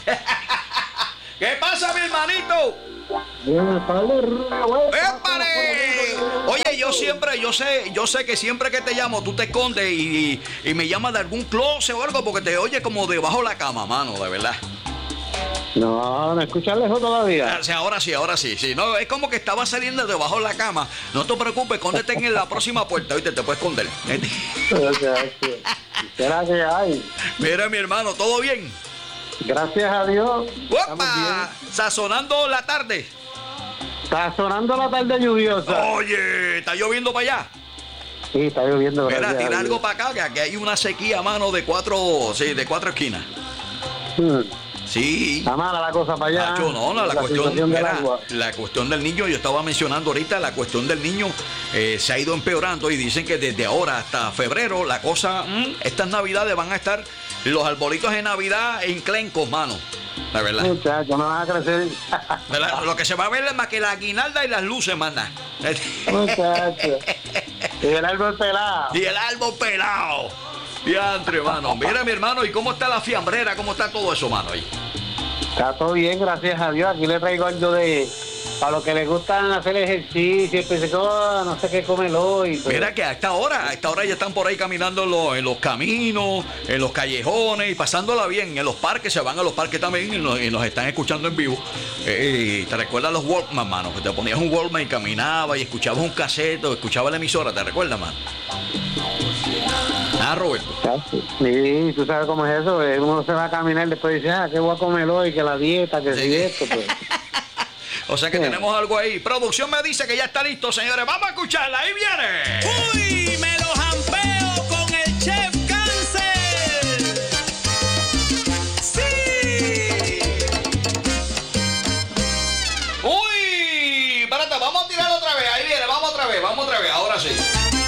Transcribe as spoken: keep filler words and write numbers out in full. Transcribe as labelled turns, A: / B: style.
A: ¿Qué pasa, mi hermanito? ¡Épale! Oye, yo siempre, yo sé, yo sé que siempre que te llamo, tú te escondes y, y, y me llamas de algún closet o algo porque te oye como debajo de la cama, mano, de verdad.
B: No, ¿me escuchas lejos todavía?
A: O sea, ahora sí, ahora sí, sí. No, es como que estaba saliendo debajo de la cama. No te preocupes, escóndete en la próxima puerta, ¿viste? Te puedes esconder.
B: ¿Será que hay?
A: Mira, mi hermano, ¿todo bien?
B: Gracias a Dios.
A: ¡Opa! Sazonando la tarde.
B: Está sonando la tarde lluviosa.
A: Oye, ¿está lloviendo para allá?
B: Sí, está lloviendo.
A: Mira, tira algo para acá, que aquí hay una sequía, mano, de cuatro, sí, de cuatro esquinas.
B: Hmm.
A: Sí.
B: Está mala la cosa para allá.
A: Nacho, no, la, la,
B: la
A: cuestión, mira, la cuestión del niño, yo estaba mencionando ahorita, la cuestión del niño eh, se ha ido empeorando y dicen que desde ahora hasta febrero la cosa, mmm, estas navidades van a estar los arbolitos de Navidad enclencos, mano. La verdad.
B: Muchachos, no van a crecer.
A: La, lo que se va a ver es más que la guinalda y las luces, manda.
B: Muchachos. Y el árbol pelado.
A: Y el árbol pelado. Diantre, mano. Mira, mi hermano, ¿y cómo está la fiambrera? ¿Cómo está todo eso, mano? Ahí.
B: Está todo bien, gracias a Dios. Aquí le traigo algo de... Para los que les gustan hacer ejercicio, y pensé que oh, no sé qué comer hoy. Pero...
A: Mira que a esta hora, a esta hora ya están por ahí caminando en los, en los caminos, en los callejones y pasándola bien. En los parques, se van a los parques también y nos, y nos están escuchando en vivo. Eh, y te recuerdas los Walkman, mano, que te ponías un Walkman y caminabas y escuchabas un cassette, escuchabas la emisora, ¿te recuerdas, mano? Ah, Roberto.
B: Sí, tú sabes cómo es eso. Uno se va a caminar y después dice, ah, ¿qué voy a comer hoy? Que la dieta, que sí. Si esto, pues.
A: O sea que sí. Tenemos algo ahí. Producción me dice que ya está listo, señores. Vamos a escucharla. Ahí viene.
C: ¡Uy! Me lo jampeo con el Chef Cáncer. ¡Sí!
A: ¡Uy! Espérate, vamos a tirar